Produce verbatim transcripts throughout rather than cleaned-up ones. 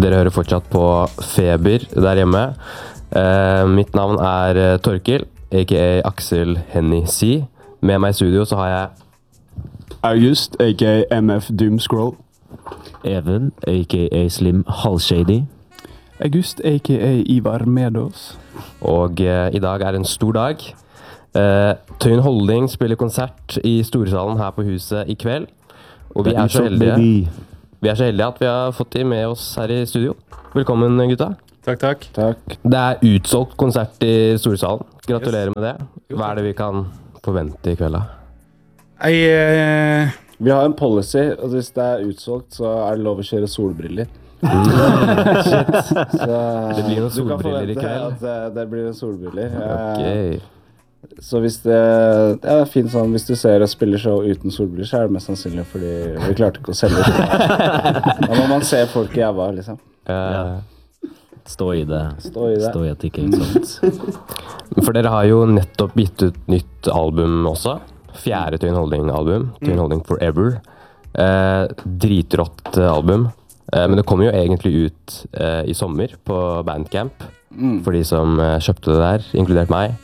dere hører fortsatt på Feber der hjemme. Uh, mitt navn er uh, Torkil, aka Aksel Henny C. Med meg i studio så har jeg August, aka M F Doomscroll. Even, aka Slim Halshady. August, aka Ivar Medås. Og uh, i dag er en stor dag. Uh, Tøyen Holding spiller konsert i Storsalen her på huset i kveld. Og vi er så heldige. Vi er så heldige at vi har fått de med oss her i studio. Velkommen, gutta. Takk, takk. Takk. Det er utsolgt konsert i Storsalen. Gratulerer yes. med det. Hva er det vi kan forvente i kveld da? Jeg, eh... Vi har en policy, og hvis det er utsolgt, så er det lov å kjøre solbriller. Mm. Shit. Så, det blir noen solbriller i kveld. Du kan forvente at det, det blir noen solbriller. Ok. Så hvis det, det er fint sånn, hvis du ser og spiller show uten solbriller, så er det mest sannsynlig fordi vi klarte ikke å selge det. Da må man se folk i jæva, liksom. Uh, Stå i det. Stå i det. Stå i at det ikke er sånt. For dere har jo nettopp gitt ut nytt album også. Fjerde Tøyen Holding-album. Tøyen Holding Forever. Uh, dritrått album. Uh, men det kommer jo egentlig ut uh, i sommer på Bandcamp. Mm. For de som uh, kjøpte det der, inkludert meg.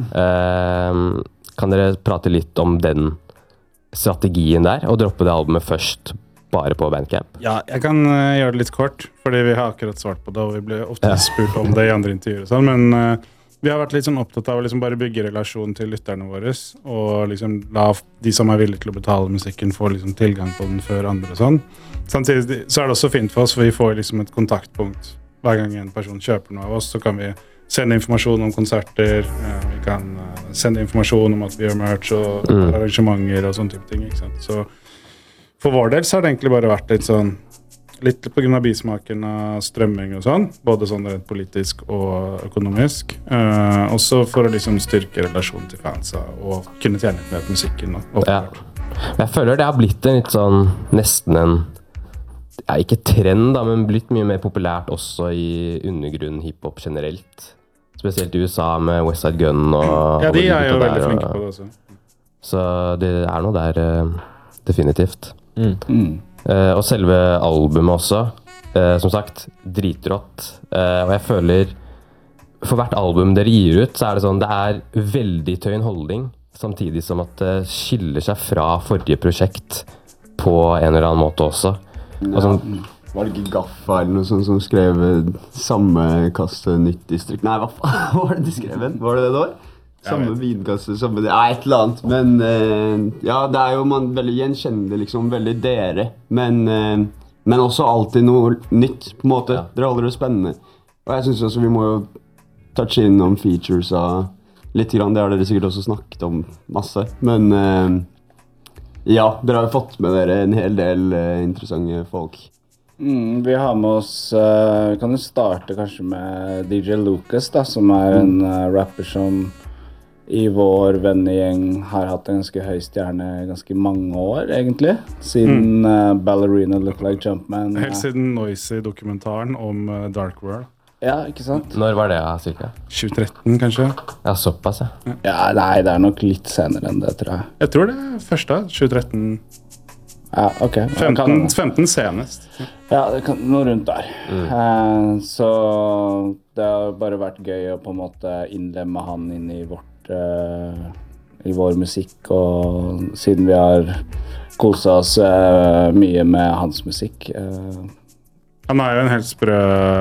Uh, kan dere prate litt om den strategien der, og droppe det albumet først bare på Bandcamp? Ja, jeg kan uh, gjøre det litt kort, fordi vi har akkurat svart på det, og vi ble ofte ja. spurt om det i andre intervjuer og sånn, men uh, vi har vært litt sånn opptatt av å liksom bare bygge relasjon til lytterne våre, og liksom la de som er villige til å betale musikken få liksom tilgang på den før andre og sånn. Samtidig så er det også fint for oss, for vi får liksom et kontaktpunkt hver gang en person kjøper noe av oss, så kan vi sende informasjon om konserter, vi kan sende informasjon om at vi gjør merch og mm. arrangementer og sånne type ting, ikke sant? Så for vår del så har det egentlig bare vært litt sånn, litt på grunn av bismaken av strømming og sånn, både sånn rett politisk og økonomisk, uh, også for å liksom styrke relasjonen til fansa og kunne tjene litt mer på musikken. Og ja. Jeg føler det har blitt en litt sånn, nesten en, ja, ikke trend da, men blitt mye mer populært også i undergrunn hiphop generelt. Spesielt i U S A med West Side Gun og... Ja, de er jo veldig flinke på det også. Så det er noe der, uh, definitivt. Mm. Mm. Uh, og selve albumet også, uh, som sagt, dritrått. Uh, og jeg føler, for hvert album dere gir ut, så er det sånn, det er veldig Tøyen Holding, samtidig som at det skiller seg fra forrige prosjekt på en eller annen måte også. Ja. Og sånn, var det ikke Gaffa eller noe sånt som skrev samme kasse nytt distrikt? Nei, hva faen var det de skrev? Var det det da? Samme vinkasse, samme... Ja, et eller annet. Men uh, ja, det er jo man veldig gjenkjennende, liksom, veldig dere. Men, uh, men også alltid noe nytt, på en måte. Ja. Dere holder det spennende. Og jeg synes også vi må jo touche inn om features av litt grann. Det har dere sikkert også snakket om masse. Men uh, ja, dere har jo fått med dere en hel del uh, interessante folk. Mm, vi har med oss, uh, vi kan jo starte kanskje med D J Lucas da, som er en uh, rapper som i vår vennegjeng har hatt en ganske høy stjerne ganske mange år egentlig, siden mm. uh, Ballerina Look Like Jumpman. Helt siden Noisy-dokumentaren om uh, Dark World. Ja, ikke sant? Når var det, ja, cirka? tjue tretten, kanskje? Ja, såpass, ja. ja. Ja, nei, det er nok litt senere enn det, tror jeg. Jeg tror det er første, tjue tretten. Ja, ok. femten, femten senest. Ja, det kan, noe rundt der. Mm. Uh, så det har bare vært gøy å på en måte innlemme han inn i vårt, uh, i vår musikk, og siden vi har koset oss uh, mye med hans musikk. Uh. Han er jo en helt sprø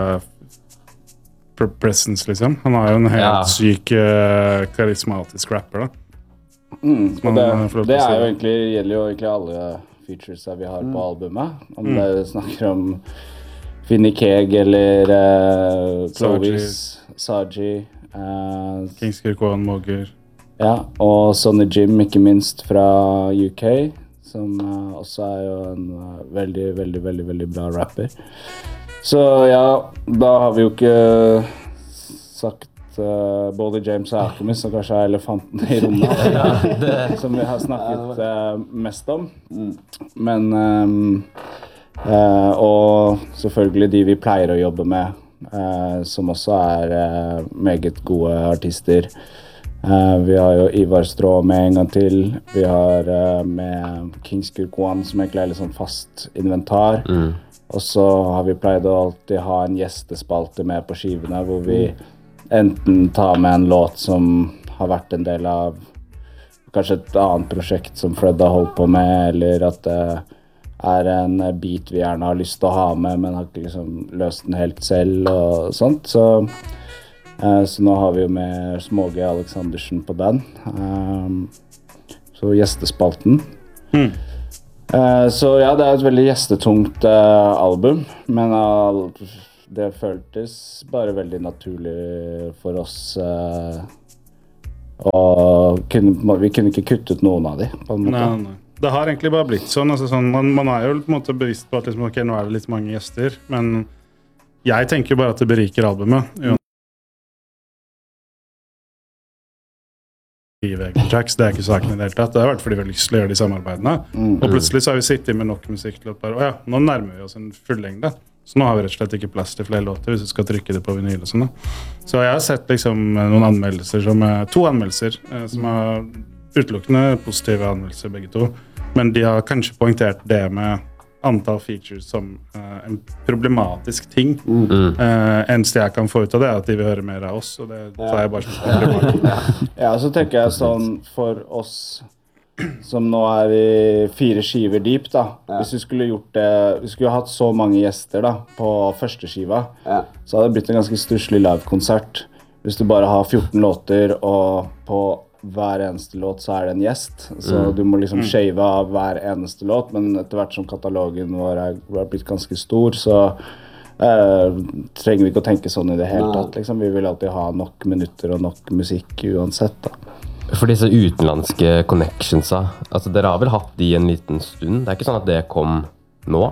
presence, liksom. Han er jo en helt ja. syk, uh, karismatisk rapper, da. Mm, det, det er jo egentlig, gjelder jo egentlig alle features vi har på albumet. Om mm. det snakker om Finny Keg eller uh, Clovis, Saji, uh, Kingsker Kwan Mogger. Ja, og Sonny Jim, ikke minst fra U K, som uh, også er jo en uh, veldig, veldig, veldig, veldig bra rapper. Så ja, da har vi jo ikke sagt Uh, både James og Alchemist, som kanskje er elefanten i rommet, ja, det, som vi har snakket uh, mest om. Mm. Men um, uh, og selvfølgelig de vi pleier å jobbe med, uh, som også er uh, meget gode artister. Uh, vi har jo Ivar Strå med en gang til. Vi har uh, med Kingsker Kwan, som egentlig er litt sånn fast inventar. Mm. Og så har vi pleid å alltid ha en gjestespalte med på skivene, hvor vi enten tar med en låt som har vært en del av kanskje et annet prosjekt som Fred har holdt på med, eller at det er en beat vi gjerne har lyst til å ha med, men har ikke liksom løst den helt selv og sånt. Så, eh, så nå har vi jo med Småge Aleksandersen på den. Um, så gjestespalten. Mm. Uh, så ja, det er et veldig gjestetungt uh, album, men uh, det føltes bare veldig naturlig for oss, uh, og kunne, vi kunne ikke kuttet noen av de, på en måte. Nei, nei. Det har egentlig bare blitt sånn, altså sånn man, man er jo på en måte bevisst på at liksom, ok, nå er det litt mange gjester, men jeg tenker jo bare at det beriker albumet. Tracks, det er ikke saken i det hele tatt. Det har vært fordi vi har lyst til å gjøre de samarbeidene. Mm. Og plutselig så har vi sittet med nok musikk til at bare, å ja, nå nærmer vi oss en fullengde. Så nå har vi rett og slett ikke plass til flere låter hvis vi skal trykke det på vinyl og sånn. Så jeg har sett liksom noen anmeldelser, som, to anmeldelser, som er utelukkende positive anmeldelser begge to. Men de har kanskje poengtert det med antall features som uh, en problematisk ting. Mm. Uh, eneste jeg kan få ut av det er at de vil høre mer av oss, og det tar jeg bare som problematisk. Ja, så tenker jeg sånn for oss som nå er i fire skiver deep da, hvis vi skulle gjort det, vi skulle hatt så mange gjester da, på første skiva, ja. Så hadde det blitt en ganske stusslig live-konsert. Hvis du bare har fjorten låter, og på hver eneste låt så er det en gjest, så mm. du må liksom shave av hver eneste låt, men etter hvert som katalogen vår er, er blitt ganske stor, så eh, trenger vi ikke å tenke sånn i det hele tatt, liksom. Vi vil alltid ha nok minutter og nok musikk uansett da. For disse utenlandske connectionsa, altså dere har vel hatt de en liten stund? Det er ikke sånn at det kom nå?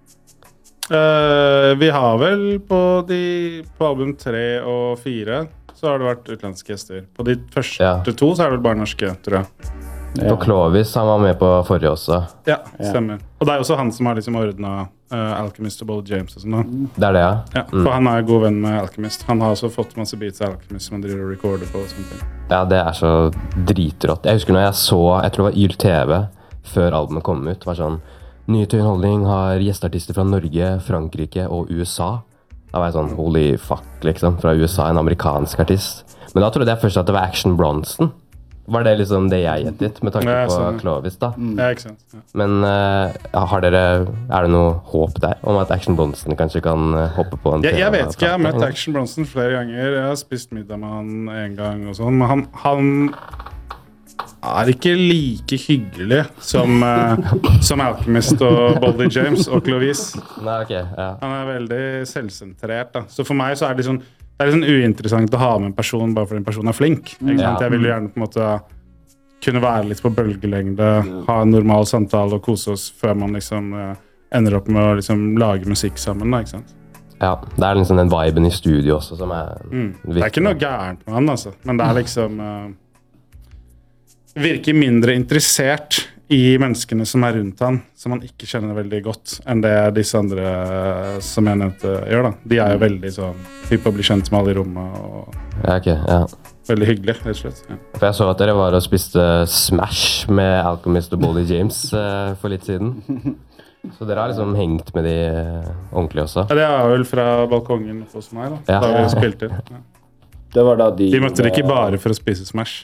Uh, vi har vel på, de, på album tre og fire så har det vært utenlandske gjester. På de første ja. to så er det vel bare norske, tror jeg. Ja. Og Clovis, han var med på forrige også. Ja, stemmer. Ja. Og det er også han som har liksom ordnet uh, Alchemist og Bolly James og sånn. Det er det, ja. Ja, for mm. han er god venn med Alchemist. Han har også fått masse beats av Alchemist som han driver og recorder på og sånne ting. Ja, det er så dritrått. Jeg husker når jeg så, jeg tror det var Y L T V, før albumet kom ut, var sånn, Nye til underholdning har gjesteartister fra Norge, Frankrike og U S A. Da var jeg sånn, holy fuck, liksom, fra U S A, en amerikansk artist. Men da trodde jeg først at det var Action Bronson. Var det liksom det jeg gjettet, med tanke ja, på Clovis da? Mm. Ja, ikke sant. Ja. Men uh, har dere, er det noe håp der, om at Action Bronson kanskje kan uh, hoppe på en... Jeg, jeg vet ikke, jeg har møtt Action Bronson flere ganger. Jeg har spist middag med han en gang og sånn, men han... han er ikke like hyggelig som, uh, som Alchemist og Boldy James og Clovis. Nei, ok, ja. Han er veldig selvsentrert da. Så for meg så er det sånn, det er litt sånn uinteressant å ha med en person bare fordi en person er flink. Ikke sant? Ja. Jeg vil jo gjerne på en måte kunne være litt på bølgelengde, ha en normal samtale og kose oss før man liksom uh, ender opp med å liksom lage musikk sammen da, ikke sant? Ja, det er liksom den viben i studio også som er mm. Det er ikke noe gærent med han altså, men det er liksom... Uh, virker mindre interessert i menneskene som er rundt han, som han ikke kjenner veldig godt, enn det disse andre som jeg nevnte gjør da. De er jo veldig sånn, hypp å bli kjent med alle i rommet, og ja, okay, ja. Veldig hyggelig, rett og slett. Ja. For jeg så at dere var og spiste Smash med Alchemist og Bolly James uh, for litt siden. Så dere har liksom hengt med de uh, ordentlig også? Ja, det er vel fra balkongen hos meg da, ja. Da vi spilte. Ja. Det var da de... De møtte det ikke bare for å spise Smash.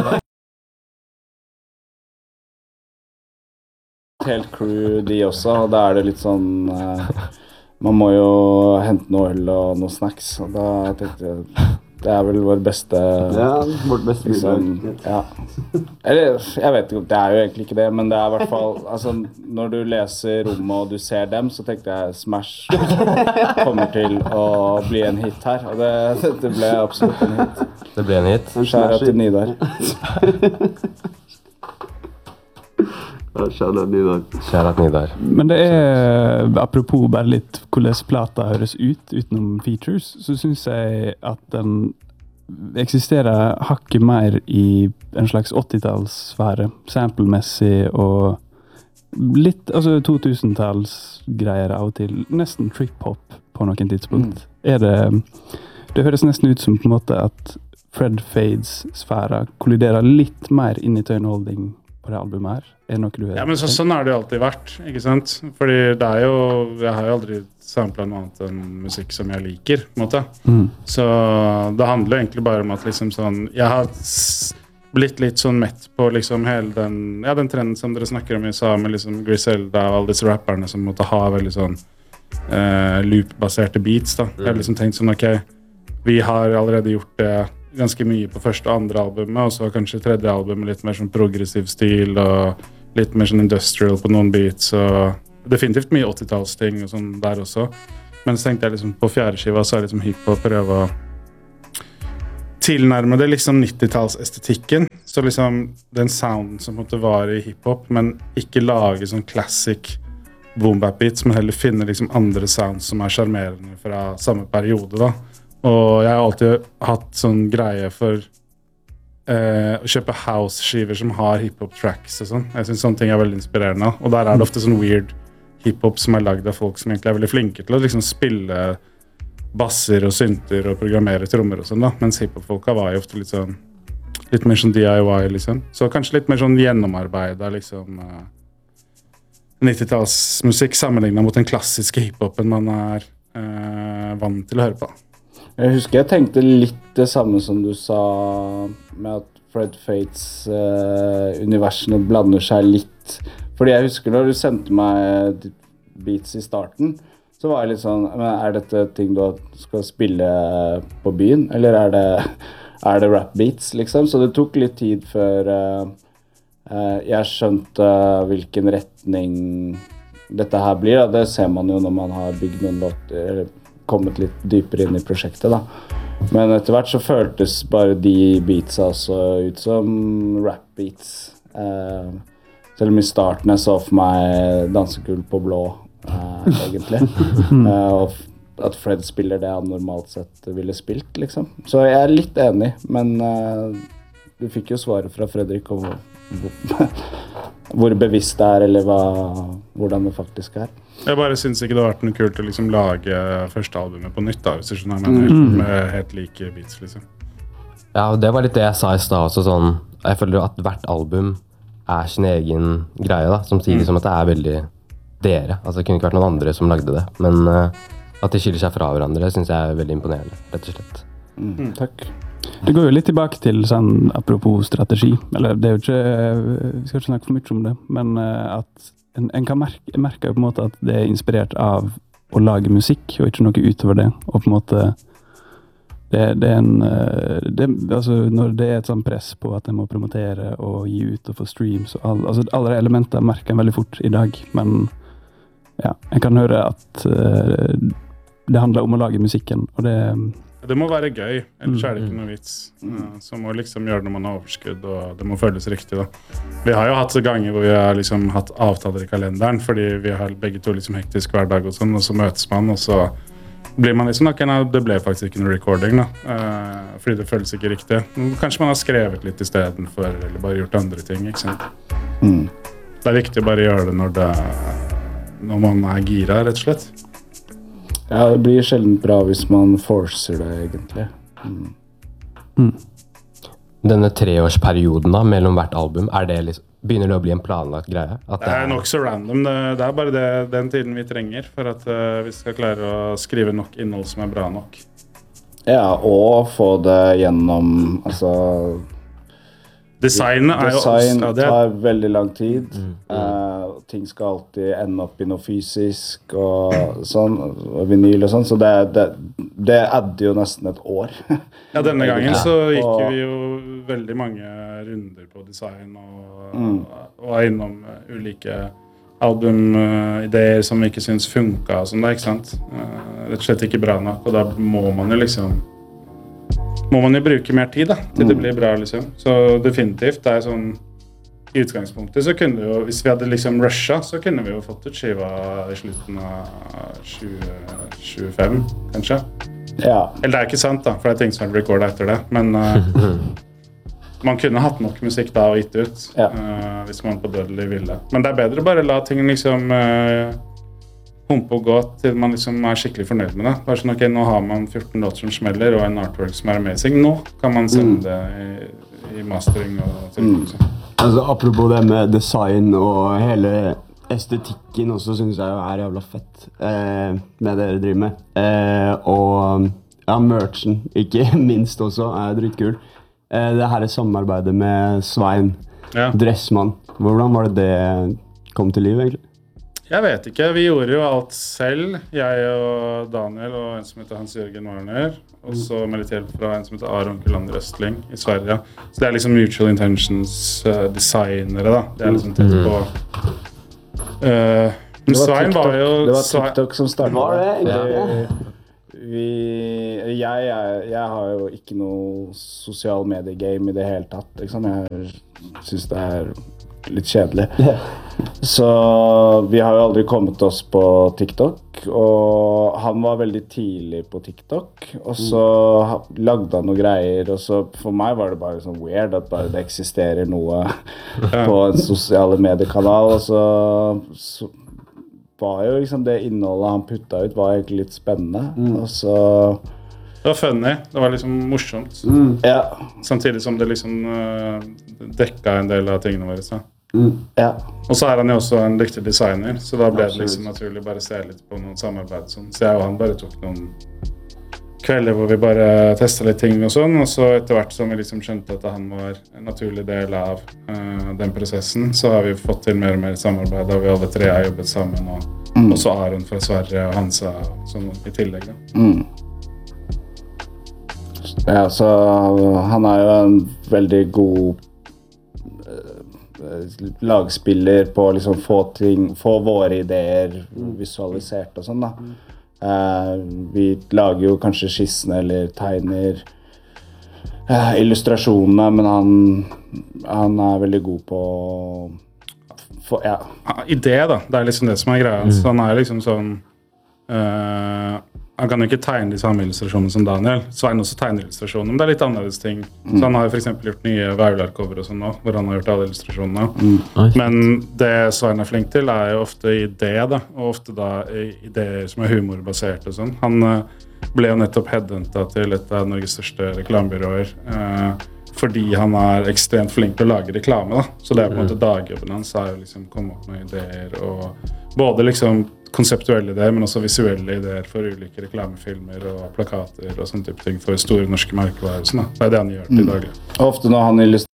Helt crew de også, og da er det litt sånn uh, man må jo hente noe øl og noe snacks, og da tenkte jeg det er vel vår beste ja, vårt beste liksom, ja. Eller, jeg vet ikke, det er jo egentlig ikke det, men det er i hvert fall altså, når du leser rommet og du ser dem, så tenkte jeg Smash kommer til å bli en hit her, og det, det ble absolutt en hit. Det ble en hit? Kjære til Nidar. Kjære Nidar. Kjære Nidar. Men det er, apropos bare litt hvordan plata høres ut utenom features, så synes jeg at den eksisterer hakket mer i en slags åttitallssfære, samplemessig og litt, altså to tusen-talls greier av og til, nesten trip-hop på noen tidspunkt. Mm. Er det, det høres nesten ut som på en måte at Fred Fades sfæra kolliderer litt mer inn i tøynholding på det albumet her? Er det noe du har Ja, men så, tenkt? sånn har det jo alltid vært, ikke sant? Fordi det er jo, jeg har jo aldri samplet noe annet enn musikk som jeg liker, på en måte. Mm. Så det handler jo egentlig bare om at liksom sånn, jeg har s- blitt litt sånn mett på liksom hele den, ja, den trenden som dere snakker om i U S A med liksom Griselda og alle disse rapperne som måtte ha veldig sånn eh, loop-baserte beats da. Jeg har liksom tenkt sånn, ok, vi har allerede gjort det ganske mye på første og andre albumet, og så kanskje tredje albumet litt mer sånn progressiv stil og litt mer sånn industrial på noen beats, og definitivt mye åttitallsting og sånn der også. Men så tenkte jeg liksom på fjerde skiva så er det liksom hiphop prøve å tilnærme det liksom nittitallsestetikken, så liksom den sounden som måtte være i hiphop, men ikke lage sånn classic boom bap beats, men heller finne liksom andre sounds som er charmerende fra samme periode da. Og jeg har alltid hatt sånn greie for eh, å kjøpe house-skiver som har hiphop-tracks og sånn. Jeg synes sånne ting er veldig inspirerende. Og der er det ofte sånn weird hiphop som er laget av folk som egentlig er veldig flinke til å liksom spille basser og synter og programmere trommer og sånn da. Mens hiphop-folka var jo ofte litt sånn, litt mer sånn D I Y liksom. Så kanskje litt mer sånn gjennomarbeidet liksom eh, nittitallsmusikk sammenlignet mot den klassiske hiphopen man er eh, vant til å høre på. Jeg husker jeg tenkte litt det samme som du sa med at Fred Fates uh, universene blander seg litt. Fordi jeg husker når du sendte meg beats i starten, så var jeg litt sånn, men er dette ting du skal spille på byen, eller er det, er det rap beats, liksom? Så det tok litt tid før uh, uh, jeg skjønte hvilken retning dette her blir. Da. Det ser man jo når man har bygd noen låter, eller kommet litt dypere inn i prosjektet da. Men etter hvert så føltes bare de beatsa også ut som rap beats. Eh, selv om i starten jeg så for meg dansekull på blå, eh, egentlig. eh, og at Fred spiller det han normalt sett ville spilt, liksom. Så jeg er litt enig, men eh, du fikk jo svaret fra Fredrik om hvor, hvor bevisst det er, eller hva, hvordan det faktisk er. Jeg bare synes ikke det har vært noe kult å liksom lage første albumet på nytt da, hvis du skjønner, men helt, med helt like beats liksom. Ja, og det var litt det jeg sa i stad også, sånn, jeg føler at hvert album er sin egen greie da, samtidig som at det er veldig dere, altså det kunne ikke vært noen andre som lagde det, men uh, at de skiller seg fra hverandre, synes jeg er veldig imponerende, rett og slett. Mm, takk. Det går jo litt tilbake til sånn, apropos strategi, eller det er jo ikke, vi skal ikke snakke for mye om det, men uh, at en, en kan merke, jeg merker jo på en måte at det er inspirert av å lage musikk, og ikke noe utover det, og på en måte, det, det er en, uh, det, altså når det er et sånn press på at jeg må promotere og gi ut og få streams, og all, altså alle elementer merker jeg veldig fort i dag, men ja, jeg kan høre at uh, det handler om å lage musikken, og det Det må være gøy, ellers er det ikke noe vits. Uh, så må liksom gjøre det når man har overskudd, og det må føles riktig da. Vi har jo hatt ganger hvor vi har liksom hatt avtaler i kalenderen, fordi vi har begge to liksom hektisk hver dag og sånn, og så møtes man, og så blir man liksom, ok, nei, det ble faktisk ikke noe recording da, uh, fordi det føles ikke riktig. Kanskje man har skrevet litt i stedet for, eller bare gjort andre ting, ikke sant? Mm. Det er viktig bare å gjøre det når, det, når man er gira, rett og slett. Ja, det blir sjelden bra hvis man forcer det, egentlig. Mm. mm. Denne treårsperioden da, mellom hvert album, er det liksom, begynner det å bli en planlagt greie? At Det er nok så random, det, det er bare det, den tiden vi trenger for at uh, vi skal klare å skrive nok innhold som er bra nok. Ja, og få det gjennom, altså... Designet er jo Design ja, det, tar veldig lang tid. Mm. Uh, ting skal alltid ende opp i noe fysisk og sånn, og vinyl og sånn, så det, det, det adder jo nesten et år. ja, denne gangen så gikk Og- vi jo veldig mange runder på design og, Mm. og var innom uh, ulike albumideer som vi ikke synes funka og sånn da, ikke sant? Uh, rett og slett ikke bra nok, og da må man jo liksom må man jo bruke mer tid da, til det blir bra liksom. Så definitivt, det er sånn, i utgangspunktet så kunne vi jo, hvis vi hadde liksom rusha, så kunne vi jo fått ut skiva i slutten av tjue tjuefem, kanskje. Ja, Eller det er ikke sant da, for det er ting som er recordet etter det, men uh, man kunne hatt nok musikk da og gitt ut, Ja. uh, hvis man på dødelig ville. Men det er bedre bare la ting liksom uh, humpe og gå til man liksom er skikkelig fornøyd med det. Bare sånn, ok, nå har man fjorten låter som smeller og en artwork som er amazing. Nå kan man sende det i, i mastering og til. Mm. Liksom. Altså, apropos det med design og hele estetikken også, synes jeg jo er jævla fett eh, med det dere driver med. Eh, og ja, merchen, ikke minst også, er dritkul. Eh, det her er samarbeidet med Svein, Ja. Dressmann. Hvordan var det det kom til liv, egentlig? Jeg vet ikke. Vi gjorde jo alt selv. Jeg og Daniel og en som heter Hans-Jørgen Warner. Og så med litt hjelp fra en som heter Aron Kullander Østling i Sverige. Så det er liksom Mutual Intentions uh, designere, da. Det er liksom tett på... Uh, men Svein var jo... Det var Svein- TikTok som startet. Var det? Fordi Vi, jeg, jeg, jeg har jo ikke noe sosial medie-game i det hele tatt, liksom. Jeg synes det er litt kjedelig. Så vi har jo aldri kommet oss på TikTok, og han var veldig tidlig på TikTok, og så ha- lagde han noen greier, og så for meg var det bare sånn weird at bare det eksisterer noe på en sosiale mediekanal, og så, så var jo liksom det innholdet han putta ut var egentlig litt spennende, og så Det var funny. Det var liksom morsomt. ja, Samtidig som det liksom uh, dekka en del av tingene våre. Så. ja. Og så er han jo også en dyktig designer, så da ble det liksom naturlig bare se litt på noen samarbeid. Sånn. Så jeg og han bare tok noen kvelder hvor vi bare testet litt ting og sånn, og så etter hvert som vi liksom skjønte at han var en naturlig del av uh, den prosessen, så har vi fått til mer og mer samarbeid, da vi alle tre har jobbet sammen, og også Aron fra Sverige og Hansa sånn i tillegg. Da. Mm. Ja, så han er jo en veldig god eh, lagspiller på å liksom få ting, få våre ideer visualisert og sånn da. Eh, vi lager jo kanskje skissene eller tegner eh, illustrasjonene, men han, han er veldig god på for, ja. Ah, idé, da. Det er liksom det som er greia. Mm. Så han er liksom sånn uh, han kan jo ikke tegne de samme illustrasjonene som Daniel. Svein også tegner illustrasjoner, men det er litt annerledes ting. Mm. Så han har jo for eksempel gjort nye Vaular-cover og sånn nå, hvor han har gjort alle illustrasjonene. Mm. Men det Svein er flink til er jo ofte idé, da. Og ofte da ideer som er humorbasert og sånn. Han uh, ble jo nettopp headhuntet til et av Norges største reklamebyråer. Uh, fordi han er ekstremt flink til å lage reklame, da. Så det er på en måte dagjobben hans, er jo liksom komme opp med ideer, og både liksom konseptuelle ideer, men også visuelle ideer for ulike reklamefilmer og plakater og sånne type ting for store norske merkevarer. Sånn, da. Det er det han gjør til daglig. Ofte når han illustrerer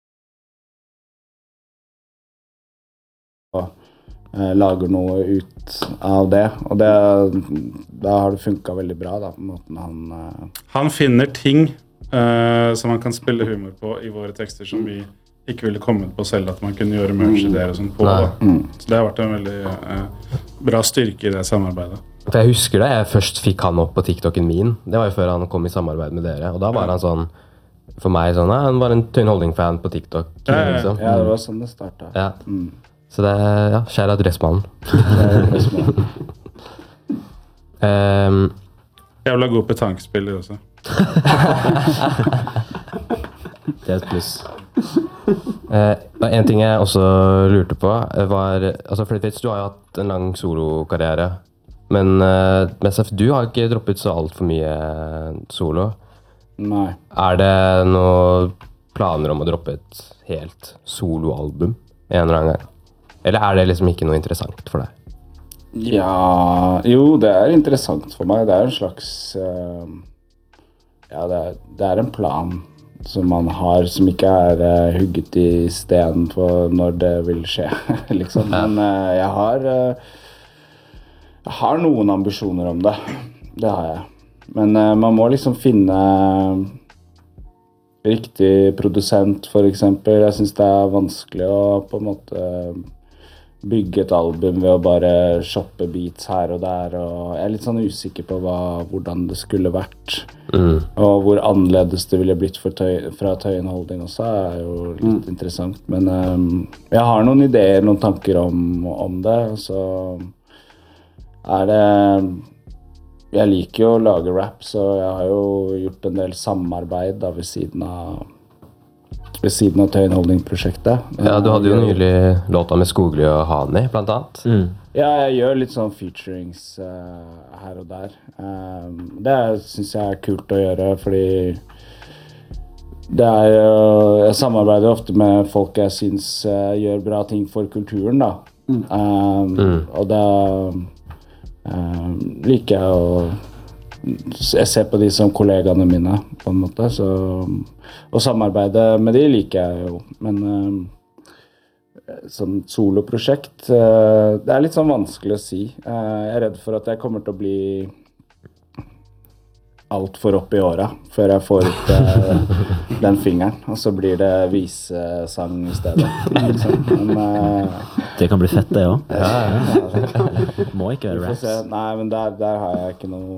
lager noe ut av det, og det, da har det funket veldig bra, da, på måten han... Uh... Han finner ting uh, som han kan spille humor på i våre tekster som vi ikke ville kommet på selv, at man kunne gjøre merch-ideer og sånn på. Da. Mm. Så det har vært en veldig uh, bra styrke i det samarbeidet. For jeg husker da jeg først fikk han opp på TikToken min. Det var jo før han kom i samarbeid med dere. Og da var han sånn, for meg sånn, ja, han var en Tøyen Holding-fan på TikTok. Ja, ja, ja. Liksom. Ja, det var sånn det startet. Ja. Mm. Så det er, ja, kjære adressmannen. um, Jævla god petankspiller også. Det er et pluss. Uh, en ting jeg også lurte på var, altså Freddy Fitz, du har jo hatt en lang solokarriere, men uh, mens du har ikke droppet så alt for mye solo. Nei. Er det noen planer om å droppe et helt soloalbum en eller annen gang? Eller er det liksom ikke noe interessant for deg? Ja, jo, det er interessant for meg. Det er en slags uh, ja, det er, det er en plan som man har, som ikke er uh, hugget i sten på når det vil skje, liksom. Men uh, jeg har uh, jeg har noen ambisjoner om det. Det har jeg. Men uh, man må liksom finne riktig produsent, for eksempel. Jeg synes det er vanskelig å på en måte bygge et album ved å bare shoppe beats her og der, og jeg er litt sånn usikker på hva, hvordan det skulle vært, mm. og hvor annerledes det ville blitt for tøy, fra Tøyen Holding også er jo litt mm. interessant, men um, jeg har noen ideer, noen tanker om, om det, så er det, jeg liker jo å lage rap, så jeg har jo gjort en del samarbeid da ved siden av ved siden av Tøyen Holding-prosjektet. Ja, du hadde jo nylig låta med Skogli og Hani, blant annet. Mm. Ja, jeg gjør litt sånn featurings uh, her og der. Um, det synes jeg er kult å gjøre, fordi Det er jo Jeg samarbeider ofte med folk jeg syns uh, gjør bra ting for kulturen, da. Mm. Um, mm. Og da um, liker jeg å Jeg ser på de som kollegaene mine, på en måte. Så å samarbeide med de liker jeg jo. Men um, sånn soloprosjekt uh, det er litt sånn vanskelig å si. Uh, jeg er redd for at jeg kommer til å bli alt for opp i åra før jeg får ut uh, den fingeren, og så blir det visesang i stedet. Liksom. Men, uh, det kan bli fett, det også. Ja, ja, ja. Må ikke være raps. Nei, men der, der har jeg ikke noe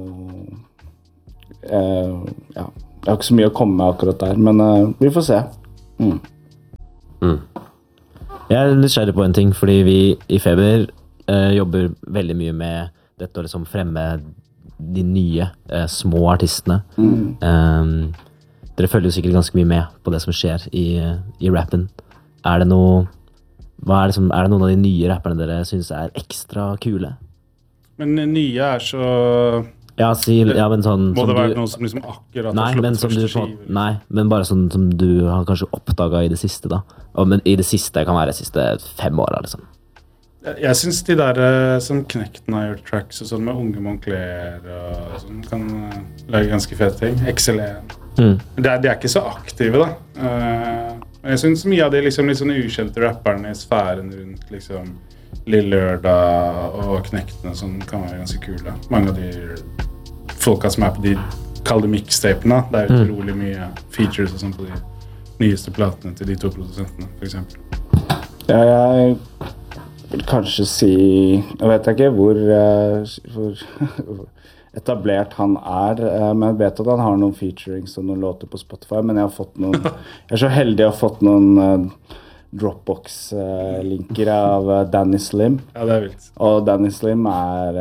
uh, ja, jeg har ikke så mye å komme med akkurat der, men uh, vi får se. Mm. Mm. Jeg er nysgjerrig på en ting, fordi vi i Feber eh, jobber veldig mye med dette å liksom fremme de nye, eh, små artistene. Mm. Um, dere følger jo sikkert ganske mye med på det som skjer i, i rappen. Er det, noe, hva er, det som, er det noen av de nye rapperne dere synes er ekstra kule? Men nye er så... Ja, si, ja, men sånn... Må det være du, noe som liksom akkurat nei, har men slått som du, første skive? nei, men bare sånn som du har kanskje oppdaget i det siste, da. Og, men i det siste kan være de siste fem åra, liksom. Jeg, jeg synes de der uh, som Knekten har gjort tracks og sånn med Unge Moncler og sånn, kan uh, lage ganske fete ting. X L E. Mm. De, er, de er ikke så aktive, da. Uh, jeg synes mye av de liksom, litt sånn ukjente rapperne i sfæren rundt, liksom, Lille Lørdag og Knektene som kan være ganske kule. Mange av de folka som er på de kalde mixtapene, det er utrolig mye features og sånn på de nyeste platene til de to produsentene, for eksempel. Ja, jeg vil kanskje si, jeg vet ikke hvor, hvor etablert han er, men jeg vet at han har noen featurings og noen låter på Spotify, men jeg har fått noen, jeg er så heldig å ha fått noen Dropbox-linker av Danny Slim. Ja, det er vilt. Og Danny Slim er...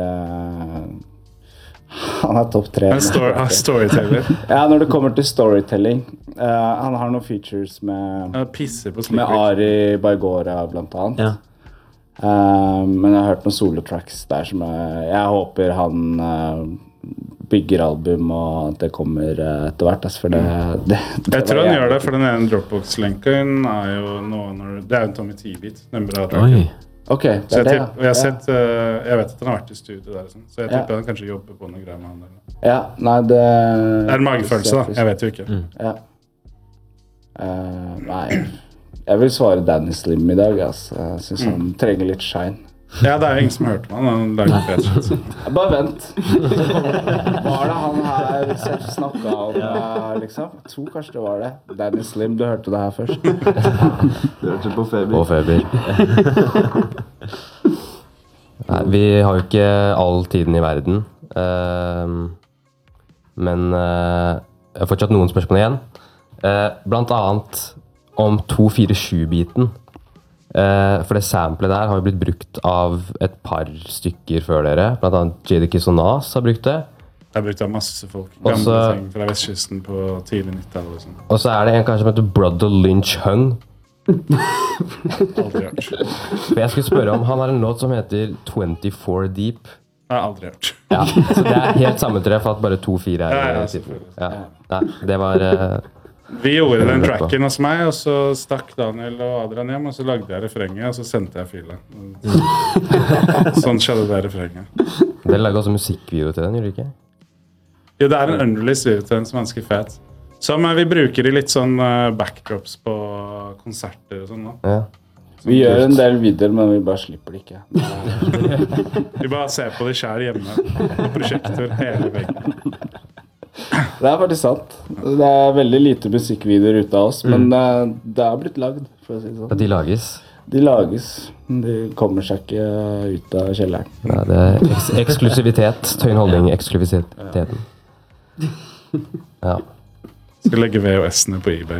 Han er topp tre. Han story, er storyteller. Ja, når det kommer til storytelling. Uh, han har noen features med, med Ari Baigora, blant annet. Ja. Uh, men jeg har hørt noen solo-tracks der som jeg, jeg håper han uh, bygger album, og at det kommer uh, etter hvert. Altså, for det, det, det jeg tror han gjør det, for den ene Dropbox-lenken er jo noe, det er jo en Tommy T-beat. Den bra tracken. Ok, det så jeg, er det, tipp, jeg, har sett, uh, jeg vet at han har vært i studio der, sånn, så jeg tipper ja. Han kanskje jobber på noe greier med han. Eller. Ja, nei, det... Det er en magefølelse, da. Jeg vet jo ikke. Mm. Ja. Uh, nei, jeg vil svare Danny Slim i dag, altså. Jeg synes mm. han trenger litt shine. Ja, det er jo ingen som hørte meg. Han lager fet shit. Bare vent. Var det han her selv snakket om, ja. liksom? Jeg tror kanskje det var det. Danny Slim, du hørte det her først. Du hørte på Feber. På Feber. Nei, vi har jo ikke all tiden i verden. Uh, men uh, jeg har fortsatt noen spørsmål igjen. Uh, blant annet om to fire sju-biten. Uh, for det samplet der har jo blitt brukt av et par stykker før dere. Blant annet Jadakiss og Nas har brukt det. Jeg har brukt av masse folk. Gamle også, ting fra vestkysten på tidlig nitti-tallet. Sånn. Og så er det en kanskje som heter Brother Lynch Hung. Aldri hørt. For jeg skulle spørre om han har en låt som heter twenty-four Deep. Jeg har aldri hørt. Ja, så det er helt sammentreff at bare to fire er ja, ja, selvfølgelig. Ja. Nei, det var... Uh, Vi gjorde den tracken hos meg, og så stakk Daniel og Adrian hjem, og så lagde jeg refrenget, og så sendte jeg filen. Sånn skjedde det refrenget. Dere laget også musikkvideo til den, gjorde dere ikke? Jo, det er en unreleased video til den som er ganske fet. Som vi bruker i litt sånn backdrops på konserter og sånn da. Ja. Sånn vi gjør en del videoer, men vi bare slipper det ikke. Vi bare ser på det selv hjemme, på prosjektor, hele veggen. Det er faktisk sant. Det er veldig lite musikkvideoer ute av oss, mm. men det, det er blitt lagd, for å si det sånn. De lages? De lages. De kommer seg ikke ut av kjelleren. Ja, det er eks eksklusivitet. Tøyen Holding, eksklusiviteten. Ja. Skal legge V H S-ene på eBay.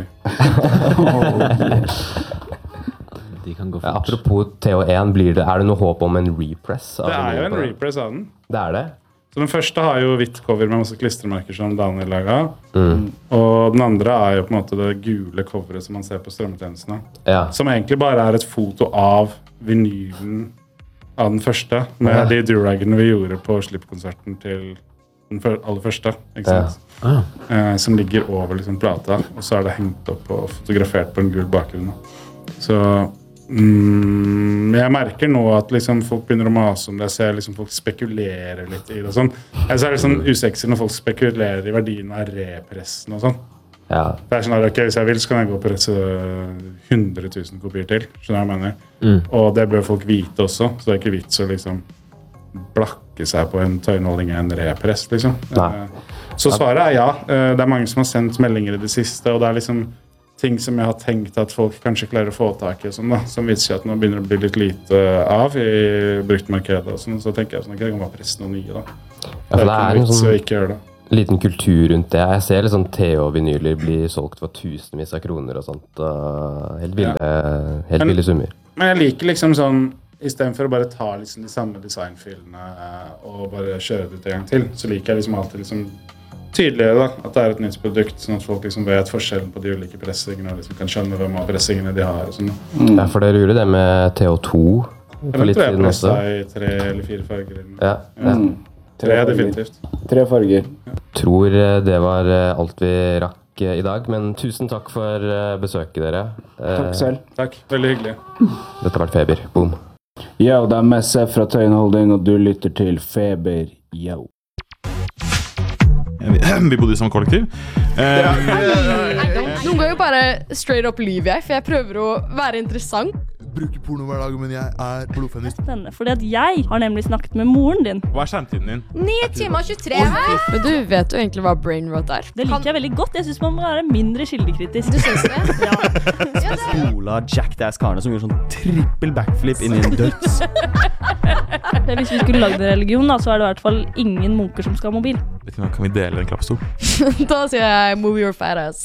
De kan gå ja, apropos T O en, blir det, er det noe håp om en repress? Det er jo en repress av den. Det er det? Så den første har jo hvitt cover med masse klistremerker som Daniel laget. Mm. Og den andre er jo på en måte det gule coveret som man ser på strømmetjenestene. Ja. Som egentlig bare er et foto av vinylen av den første. Med ja. de duragene vi gjorde på slippkonserten til den før, aller første, ikke sant? Ah. Eh, som ligger over liksom plata, og så er det hengt opp og fotografert på en gul bakgrunn. Så mm, jeg merker nå at liksom folk begynner å mase om det. Jeg ser liksom folk spekulerer litt i det og sånn. Jeg ser det sånn usexy når folk spekulerer i verdien av repressen og sånn. Ja. Det er sånn at, ok, hvis jeg vil, så kan jeg gå og presse hundre tusen kopier til. Skjønner jeg hva jeg mener? Mm. Og det bør folk vite også, så det er ikke vits å liksom blakke seg på en tøyenholdning av en repress, liksom. Nei. Så svaret er ja. Det er mange som har sendt meldinger i det siste, og det er liksom ting som jeg har tenkt at folk kanskje klarer å få tak i, og sånn da, som viser at nå begynner det å bli litt lite av i bruktmarkedet og sånn, så tenker jeg sånn, okay, det kan bare presse noe nye da. Ja, for det er en sånn ikke gjøre det. liten kultur rundt det. Jeg ser litt sånn T H-vinyler bli solgt for tusenvis av kroner og sånt. Og helt ville, ja. helt Men- ville summer. Men jeg liker liksom sånn, i stedet for å bare ta liksom de samme designfilene og bare kjøre det ut en gang til, så liker jeg liksom alltid liksom tydeligere da, at det er et nytt produkt, sånn at folk liksom vet forskjellen på de ulike pressingene, og liksom kan skjønne hvem av pressingene de har og sånn. Ja, for dere gjorde det med T H to for Jeg litt tror jeg siden også. pressa i tre eller fire farger. eller noe. Ja, ja. Mm. Tre definitivt. Tre farger. Tror eh, det var eh, alt vi rakk eh, i dag, men tusen takk for eh, besøket dere. Eh, Takk selv. Takk, veldig hyggelig. Dette har vært Feber. Boom. Yo, det er Messe fra Tøyen Holding, og du lytter til Feber. Yo. Vi, vi bodde i samme kollektiv. Eh, Noen ganger bare straight up lyver jeg, for jeg prøver å være interessant. Bruker porno hver dag, men jeg er blodfeminist. Spennende, fordi at jeg har nemlig snakket med moren din. hva er skjermtiden din? ni timer og tjuetre her. Men du vet jo egentlig hva brain rot er. Det liker jeg veldig godt. Jeg synes man må være mindre kildekritisk. Du synes det? Ja. Ja, det er Ola Jackass-karene som gjorde sånn trippel backflip inn i en døds. Hvis vi skulle lagd en religion, da, så er det i hvert fall ingen munker som skal ha mobil. Vet ikke, kan vi dele en klappstol? Da sier jeg move your fat ass.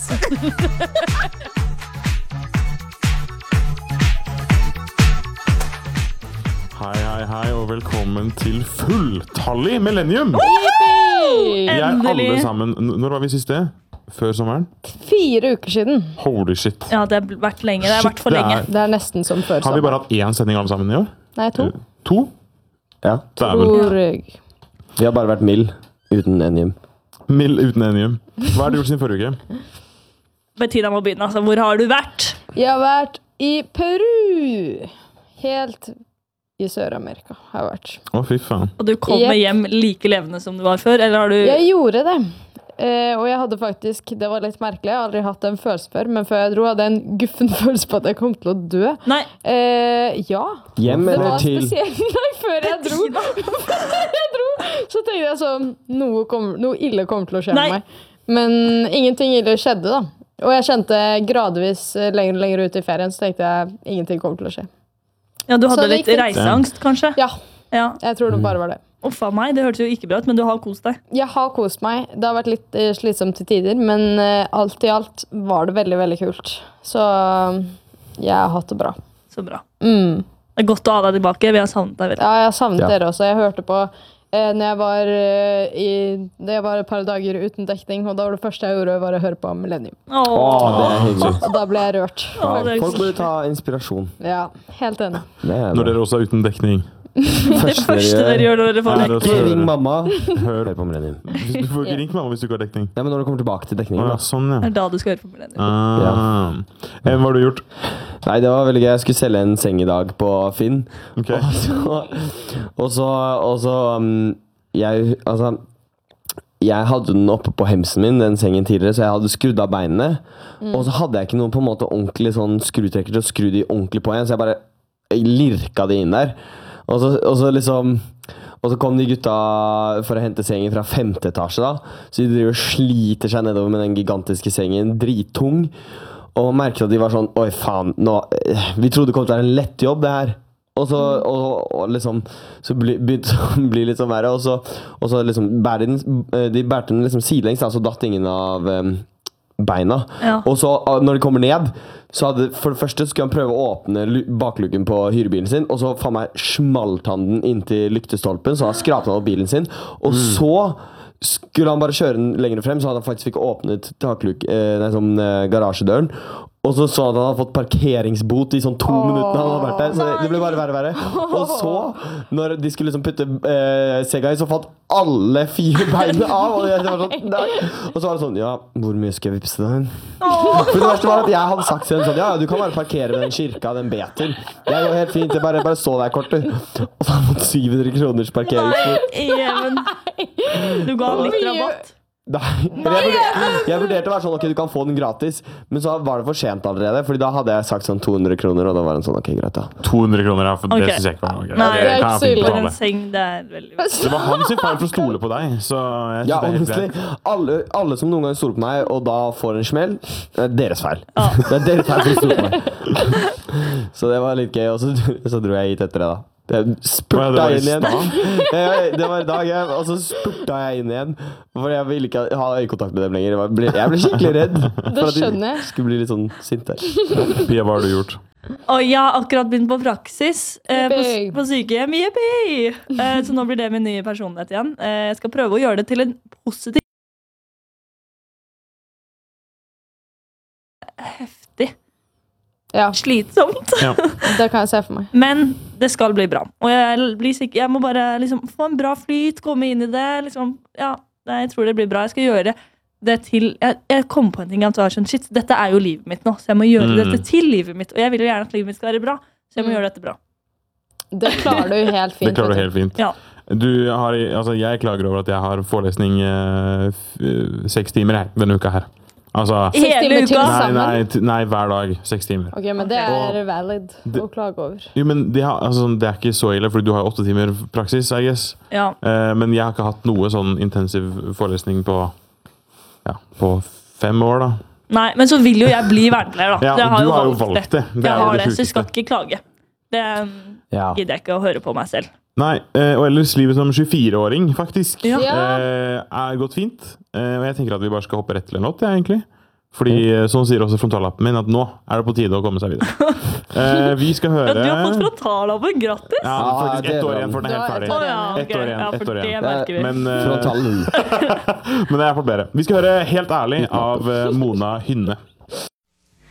Hei, hei, hei, og velkommen til fulltallig millennium! Yippee! Vi er Endelig. alle sammen. N- Når var vi sist det? Før sommeren? Fire uker siden. Holy shit. Ja, det har vært lenge. Det har vært for Shit, det lenge. er- Det er nesten som før Har vi bare hatt én sending alle sammen i år? Nei, to. To? Ja. Dæven. Tror jeg. Vi har bare vært mild, uten enium. Mild uten enium. Hva har du gjort siden forrige uke? Bettina må begynne, altså. Hvor har du vært? Jeg har vært i Peru. Helt i Sør-Amerika har jeg vært. Å, fy faen. Og du kommer Yep. hjem like levende som du var før, eller har du... Jeg gjorde det. Eh, og jeg hadde faktisk, det var litt merkelig, jeg har aldri hatt den følelsen før, men før jeg dro hadde jeg en guffen følelse på at jeg kom til å dø. Nei, Eh, ja. Hjem Det eller var til? spesielt. Nei, før jeg dro. Før jeg dro, så tenkte jeg sånn, noe, kom, noe ille kommer til å skje Nei. med meg. Men ingenting ille skjedde da. Og jeg kjente gradvis eh, lenger og lenger ut i ferien, så tenkte jeg, ingenting kommer til å skje. ja, du Så hadde det litt gikk fint. reiseangst, kanskje? Ja, Ja. jeg tror det bare var det. Uff a meg, det hørtes jo ikke bra ut, men du har kost deg. Jeg har kost meg. Det har vært litt eh, slitsomt til tider, men eh, alt i alt var det veldig, veldig kult. Så eh, jeg har hatt det bra. Så bra. Mm. Det er godt å ha deg tilbake. Vi har savnet deg veldig. Ja, jeg har savnet Ja. dere også. Jeg hørte på eh, når jeg var eh, i Det var et par dager uten dekning, og da var det første jeg gjorde, var å høre på Millennium. Åh, Det er hyggelig. Og da ble jeg rørt. Åh, det er Folk burde ta inspirasjon. Ja, helt enig. Det er Når dere også er uten dekning. det første dere gjør når dere får Er dekning. det Ikke også- ring mamma. Hør. Hør på Millennium. Du får ikke ringt mamma hvis du ikke har dekning. Ja, men når du kommer tilbake til Å, dekningen, ja, da. sånn, ja. Det er da du skal høre på Millennium. Ah. Eh, Hva har du gjort? Nei, det var veldig gøy. Jeg skulle selge en seng i dag på Finn. Ok. Og så, og så, og så um, jeg, altså, jeg hadde den oppe på hemsen min, den sengen tidligere, så jeg hadde skrudd av beinene. Og så hadde jeg ikke noen på en måte ordentlig sånn skrutrekker til å skru de ordentlig på igjen, så jeg bare lirka de inn der. Og så, og så liksom Og så kom de gutta for å hente sengen fra femte etasje, da. Så de driver og sliter seg nedover med den gigantiske sengen, drittung. Og man merket at de var sånn, oi faen, nå, vi trodde det kom til å være en lett jobb det her. Og så, og, og liksom, så bli, begynte det å bli litt sånn verre, og så, og så liksom, bærte den, de bærte den liksom sidelengs, da, så datt ingen av um, beina. Ja. Og så, når de kommer ned, så hadde, for det første skulle han prøve å åpne lu- baklukken på hyrebilen sin, og så faen meg smalt han den inntil lyktestolpen, så han skrapte han opp bilen sin, og så skulle han bare kjøre den lenger frem, så hadde han faktisk fikk åpnet takluk, eh, nei, sånn, eh, garasjedøren, Og så så han at han hadde fått parkeringsbot i sånn to Åh, minutter han hadde vært der. Så det ble bare verre og verre. Og så, når de skulle liksom putte eh, Segway, så falt alle fire beina av. Og, jeg, var sånn, nei. Og så var det sånn, ja, hvor mye skal jeg vipse deg? For det verste var at jeg hadde sagt til henne sånn, ja, du kan bare parkere ved den kirka, den beter. Det går helt fint, jeg bare, bare så deg kortet. Og så har han fått syv hundre kroners parkeringsbot. Even. Du ga han litt rabatt. Nei, jeg vurderte, jeg vurderte å være sånn, ok, du kan få den gratis. Men så var det for sent allerede. Fordi da hadde jeg sagt sånn to hundre kroner. Og da var den sånn, ok, greit da to hundre kroner, ja, for Ok. det synes jeg ikke var noe greit. Nei, Det det er kan ikke jeg så finne på ille. alle. En seng, det er veldig Det var hans feil for å stole på deg, så jeg synes Ja, det er helt honestly, greit. alle, alle som noen gang stoler på meg, og da får en smell, det er deres feil. Det er deres feil for å stole på meg. Så det var litt gøy, og så, så dro jeg hit etter det da. Jeg spurta Hva, det var i inn igjen. stad? Jeg, det var i dag, jeg, og så spurta jeg inn igjen. For jeg ville ikke ha øyekontakt med dem lenger. Jeg ble, jeg ble skikkelig redd. For at skjønner de jeg. skulle bli litt sånn sint der. Pia, hva har du gjort? Og jeg har akkurat begynt på praksis eh, på, Yippee. på sykehjem. Yippee! Eh, så nå blir det min nye personlighet igjen. Eh, jeg skal prøve å gjøre det til en positiv heftig. Ja, Slitsomt. det kan jeg se for meg. Men det skal bli bra. Og jeg, blir sikker, jeg må bare liksom få en bra flyt, komme inn i det. Liksom, ja, jeg tror det blir bra. Jeg skal gjøre det til Jeg, jeg kom på en ting at jeg var sånn, shit, dette er jo livet mitt nå, så jeg må gjøre Mm. dette til livet mitt. Og jeg vil jo gjerne at livet mitt skal være bra, så jeg må Mm. gjøre dette bra. Det klarer du helt fint. Det klarer du vet du. helt fint. Ja. Du har, altså jeg klager over at jeg har forelesning eh, f- seks timer her, denne uka her. Altså, Seks Hele timer til uka? nei, sammen. nei, t- nei, hver dag, seks timer. Ok, men det er valid Det- å klage over. Jo, men det, har, altså, det er ikke så ille, fordi du har jo åtte timer praksis, I guess. Ja. Eh, men jeg har ikke hatt noe sånn intensiv forelesning på, ja, på fem år da. Nei, men så vil jo jeg bli vernepleier, da. Ja, jeg har du jo har jo valgt valgt det. Det Jeg er jo har det det, så jeg skal sjukeste. ikke klage. Det um, Ja. gidder jeg ikke å høre på meg selv. Nei, eh, og ellers livet som tjuefire-åring, faktisk, Ja. eh, er gått fint. Eh, og jeg tenker at vi bare skal hoppe rett til en låt, ja, egentlig. Fordi eh, sånn sier også frontallappen min, at nå er det på tide å komme seg videre. Eh, vi skal høre... Ja, du har fått frontallappen gratis! Ja, faktisk det ett er år bra. igjen for den er helt Da- ferdig. Å ja, Ett ok. år igjen, Ja, ett for år det igjen. merker vi. Men, eh, Frontallen. men jeg har fått bedre. Vi skal høre Helt ærlig av eh, Mona Hynne.